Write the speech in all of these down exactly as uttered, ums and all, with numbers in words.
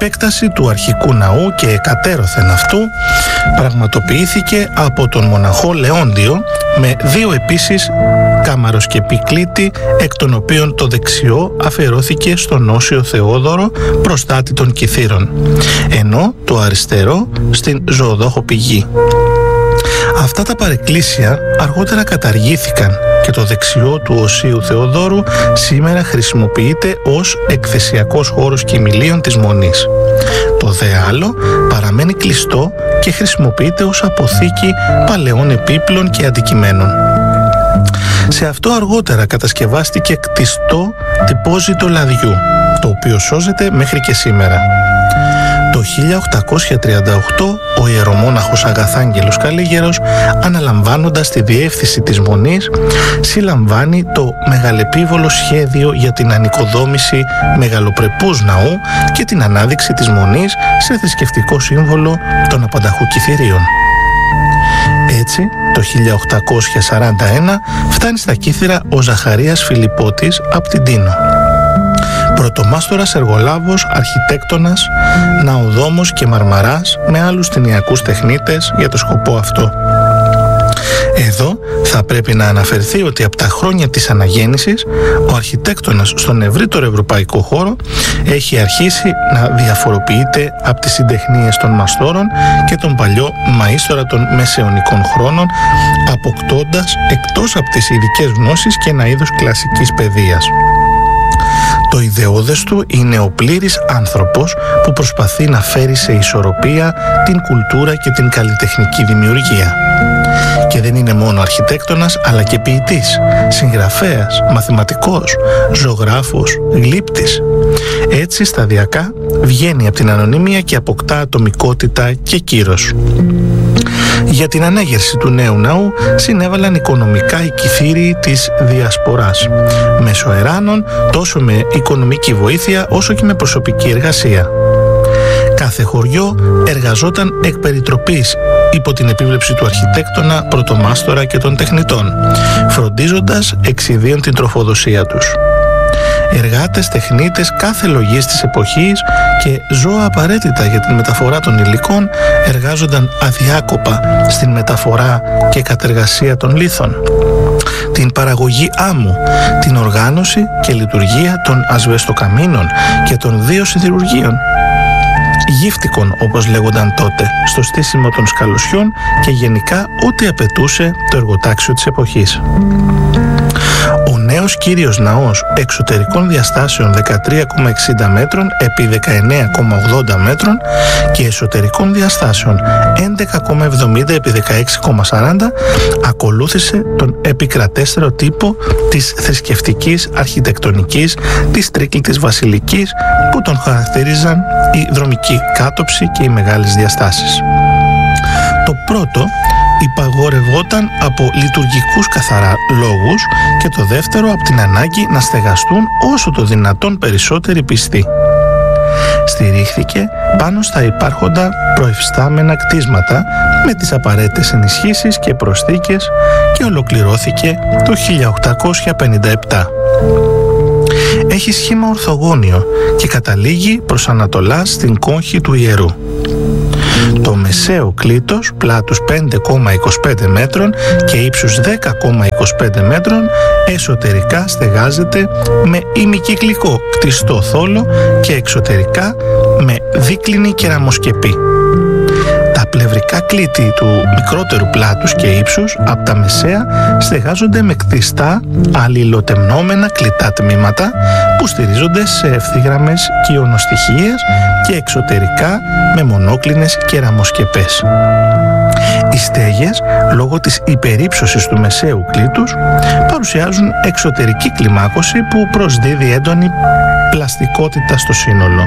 επέκταση του αρχικού ναού και εκατέρωθεν αυτού πραγματοποιήθηκε από τον μοναχό Λεόντιο με δύο επίσης κάμαροσκεπή κλίτη, εκ των οποίων το δεξιό αφιερώθηκε στον Όσιο Θεόδωρο προστάτη των Κιθήρων, ενώ το αριστερό στην Ζωοδόχο Πηγή. Αυτά τα παρεκκλήσια αργότερα καταργήθηκαν και το δεξιό του Οσίου Θεοδόρου σήμερα χρησιμοποιείται ως εκθεσιακός χώρος κοιμηλίων της Μονής. Το δε άλλο παραμένει κλειστό και χρησιμοποιείται ως αποθήκη παλαιών επίπλων και αντικειμένων. Σε αυτό αργότερα κατασκευάστηκε κτιστό τυπόζητο λαδιού, το οποίο σώζεται μέχρι και σήμερα. Το χίλια οκτακόσια τριάντα οκτώ ο ιερομόναχος Αγαθάγγελος Καλίγερος, αναλαμβάνοντας τη διεύθυνση της Μονής, συλλαμβάνει το μεγαλεπίβολο σχέδιο για την ανοικοδόμηση μεγαλοπρεπούς ναού και την ανάδειξη της Μονής σε θρησκευτικό σύμβολο των απανταχού Κιθηρίων. Έτσι, το χίλια οκτακόσια σαράντα ένα φτάνει στα Κύθυρα ο Ζαχαρίας Φιλιππώτης από την Τίνο. Πρωτομάστορας εργολάβος, αρχιτέκτονας, ναοδόμος και μαρμαράς με άλλους ταινιακούς τεχνίτες για το σκοπό αυτό. Εδώ θα πρέπει να αναφερθεί ότι από τα χρόνια της αναγέννησης ο αρχιτέκτονας στον ευρύτερο ευρωπαϊκό χώρο έχει αρχίσει να διαφοροποιείται από τις συντεχνίες των μαστόρων και τον παλιό μαΐστορα των μεσαιωνικών χρόνων, αποκτώντας εκτός από τις ειδικές γνώσεις και ένα είδος κλασικής παιδείας. Το ιδεώδες του είναι ο πλήρης άνθρωπος που προσπαθεί να φέρει σε ισορροπία την κουλτούρα και την καλλιτεχνική δημιουργία. Και δεν είναι μόνο αρχιτέκτονας, αλλά και ποιητής, συγγραφέας, μαθηματικός, ζωγράφος, γλύπτης. Έτσι σταδιακά βγαίνει από την ανωνυμία και αποκτά ατομικότητα και κύρος. Για την ανέγερση του νέου ναού συνέβαλαν οικονομικά οι Κιθύριοι της Διασποράς, μέσω εράνων τόσο με οικονομική βοήθεια όσο και με προσωπική εργασία. Κάθε χωριό εργαζόταν εκ περιτροπής υπό την επίβλεψη του αρχιτέκτονα, πρωτομάστορα και των τεχνητών, φροντίζοντας εξιδίων την τροφοδοσία τους. Εργάτες, τεχνίτες κάθε λογής της εποχής και ζώα απαραίτητα για την μεταφορά των υλικών εργάζονταν αδιάκοπα στην μεταφορά και κατεργασία των λίθων, την παραγωγή άμμου, την οργάνωση και λειτουργία των ασβεστοκαμίνων και των δύο σιδηρουργείων, γύφτικων όπως λέγονταν τότε, στο στήσιμο των σκαλωσιών και γενικά ό,τι απαιτούσε το εργοτάξιο της εποχής. Ο νέος κύριος ναός εξωτερικών διαστάσεων δεκατρία κόμμα εξήντα μέτρων επί δεκαεννέα κόμμα ογδόντα μέτρων και εσωτερικών διαστάσεων έντεκα κόμμα εβδομήντα επί δεκαέξι κόμμα σαράντα ακολούθησε τον επικρατέστερο τύπο της θρησκευτικής αρχιτεκτονικής της Τρίκλητης Βασιλικής, που τον χαρακτήριζαν η δρομική κάτοψη και οι μεγάλες διαστάσεις. Το πρώτο υπαγορευόταν από λειτουργικούς καθαρά λόγους και το δεύτερο από την ανάγκη να στεγαστούν όσο το δυνατόν περισσότεροι πιστοί. Στηρίχθηκε πάνω στα υπάρχοντα προεφιστάμενα κτίσματα με τις απαραίτητες ενισχύσεις και προσθήκες και ολοκληρώθηκε το χίλια οκτακόσια πενήντα επτά. Έχει σχήμα ορθογώνιο και καταλήγει προς ανατολάς στην κόγχη του ιερού. Το μεσαίο κλίτος, πλάτους πέντε κόμμα είκοσι πέντε μέτρων και ύψους δέκα κόμμα είκοσι πέντε μέτρων, εσωτερικά στεγάζεται με ημικυκλικό κτιστό θόλο και εξωτερικά με δίκλινη κεραμοσκεπή. Τα πλευρικά κλίτη του μικρότερου πλάτους και ύψους από τα μεσαία στεγάζονται με κτιστά αλληλοτεμνόμενα κλιτά τμήματα που στηρίζονται σε ευθύγραμμες κοιονοστοιχίες και εξωτερικά με μονόκλινες κεραμοσκεπές. Οι στέγες, λόγω της υπερύψωσης του μεσαίου κλίτους, παρουσιάζουν εξωτερική κλιμάκωση που προσδίδει έντονη πλαστικότητα στο σύνολο.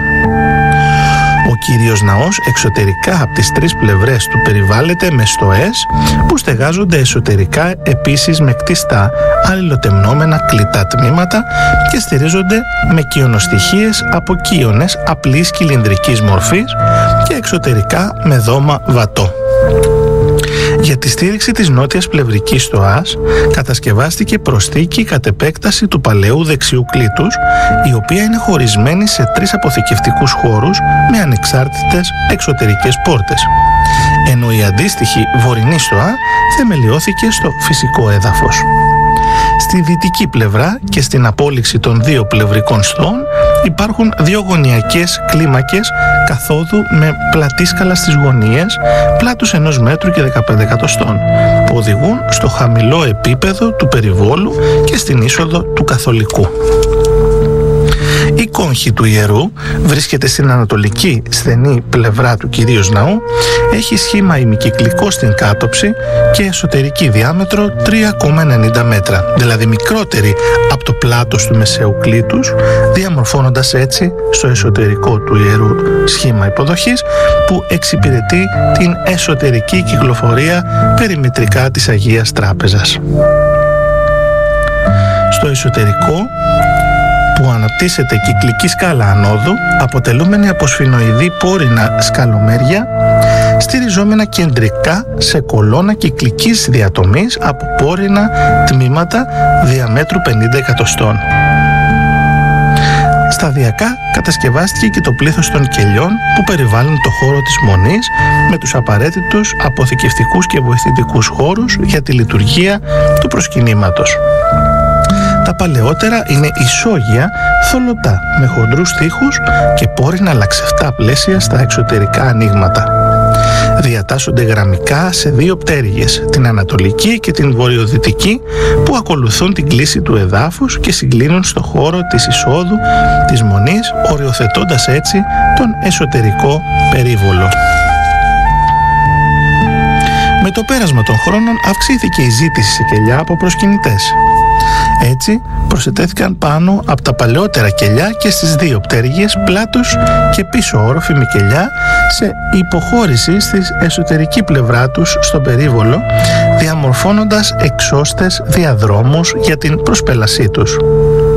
Ο κύριος ναός εξωτερικά από τις τρεις πλευρές του περιβάλλεται με στοές που στεγάζονται εσωτερικά επίσης με κτιστά αλληλοτεμνόμενα κλιτά τμήματα και στηρίζονται με κοιονοστοιχίες από κύονες απλής κυλινδρικής μορφής και εξωτερικά με δώμα βατό. Για τη στήριξη της νότιας πλευρικής στοάς κατασκευάστηκε προσθήκη κατ' επέκταση του παλαιού δεξιού κλήτους, η οποία είναι χωρισμένη σε τρεις αποθηκευτικούς χώρους με ανεξάρτητες εξωτερικές πόρτες, ενώ η αντίστοιχη βορεινή στοά θεμελιώθηκε στο φυσικό έδαφος. Στη δυτική πλευρά και στην απόλυξη των δύο πλευρικών στόων υπάρχουν δύο γωνιακές κλίμακες καθόδου με πλατίσκαλα στις γωνίες, πλάτους ενός μέτρου και δεκαπέντε εκατοστών, που οδηγούν στο χαμηλό επίπεδο του περιβόλου και στην είσοδο του καθολικού. Η κόγχη του ιερού βρίσκεται στην ανατολική στενή πλευρά του κυρίως ναού, έχει σχήμα ημικυκλικό στην κάτωψη και εσωτερική διάμετρο τρία κόμμα ενενήντα μέτρα, δηλαδή μικρότερη από το πλάτος του μεσαίου κλήτους, διαμορφώνοντας έτσι στο εσωτερικό του ιερού σχήμα υποδοχής που εξυπηρετεί την εσωτερική κυκλοφορία περιμετρικά της Αγίας Τράπεζας. Στο εσωτερικό, που αναπτύσσεται κυκλική σκάλα ανόδου, αποτελούμενη από σφινοειδή πόρινα σκαλομέρια, στηριζόμενα κεντρικά σε κολόνα κυκλικής διατομής από πόρινα τμήματα διαμέτρου πενήντα εκατοστών. Σταδιακά κατασκευάστηκε και το πλήθος των κελιών που περιβάλλουν το χώρο της μονής, με τους απαραίτητους αποθηκευτικούς και βοηθητικούς χώρους για τη λειτουργία του προσκυνήματος. Τα παλαιότερα είναι ισόγεια θολωτά με χοντρούς τοίχους και πόρινα λαξευτά πλαίσια στα εξωτερικά ανοίγματα. Διατάσσονται γραμμικά σε δύο πτέρυγες, την ανατολική και την βορειοδυτική, που ακολουθούν την κλίση του εδάφους και συγκλίνουν στο χώρο της εισόδου της μονής, οριοθετώντας έτσι τον εσωτερικό περίβολο. Με το πέρασμα των χρόνων αυξήθηκε η ζήτηση σε κελιά από προσκυνητές. Έτσι προσετέθηκαν πάνω από τα παλαιότερα κελιά και στις δύο πτέρυγες πλάτος και πίσω όροφοι με κελιά σε υποχώρηση στη εσωτερική πλευρά τους στον περίβολο, διαμορφώνοντας εξώστες διαδρόμους για την προσπέλασή τους.